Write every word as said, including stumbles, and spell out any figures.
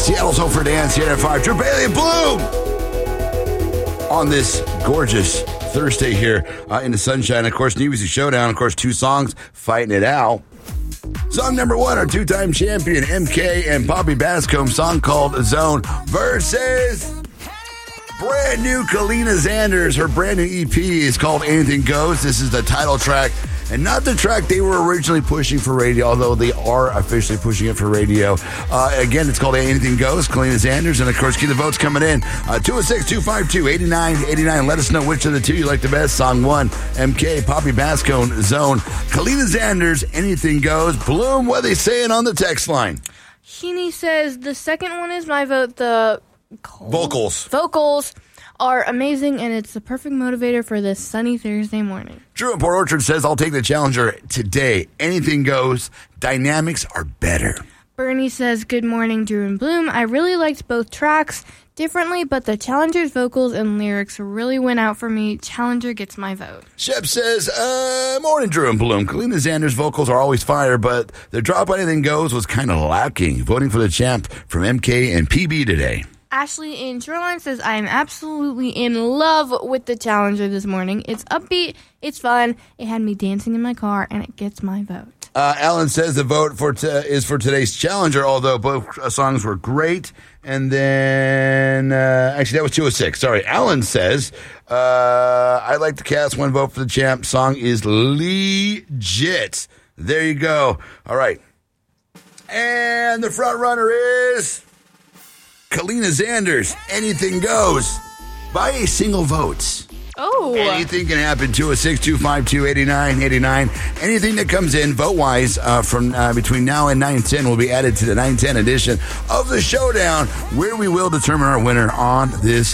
Seattle's Hope for Dance here at five. Drew Bailey and Bloom on this gorgeous Thursday here uh, in the sunshine. Of course, New Music Showdown. Of course, two songs fighting it out. Song number one, our two-time champion, M K and Poppy Bascomb, song called Zone versus brand new Kalina Zanders. Her brand new E P is called Anything Goes. This is the title track and not the track they were originally pushing for radio, although they are officially pushing it for radio. Uh, again, it's called Anything Goes, Kalina Zanders, and of course, keep the votes coming in. Uh, two oh six, two five two, eight nine eight nine. Let us know which of the two you like the best. Song one, M K, Poppy Bascomb, Zone. Kalina Zanders, Anything Goes. Bloom, what are they saying on the text line? Heaney says the second one is my vote. The vocals. Vocals are amazing, and it's the perfect motivator for this sunny Thursday morning. Drew in Port Orchard says, I'll take the Challenger today. Anything goes. Dynamics are better. Bernie says, good morning, Drew and Bloom. I really liked both tracks differently, but the Challenger's vocals and lyrics really went out for me. Challenger gets my vote. Shep says, uh, morning, Drew and Bloom. Kalina Zanders' vocals are always fire, but the drop Anything Goes was kind of lacking. Voting for the champ from M K and P B today. Ashley in Shoreline says, I am absolutely in love with the Challenger this morning. It's upbeat, it's fun, it had me dancing in my car, and it gets my vote. Uh, Alan says the vote for t- is for today's Challenger, although both uh, songs were great. And then, uh, actually, that was two oh six. Sorry. Alan says, uh, I'd like to cast one vote for the champ. Song is legit. There you go. All right. And the front runner is Kalina Zanders. Anything Goes by a single vote. Oh. Anything can happen. two oh six, two five two, eight nine eight nine. Anything that comes in vote-wise uh, from uh, between now and nine ten will be added to the nine ten edition of the Showdown, where we will determine our winner on this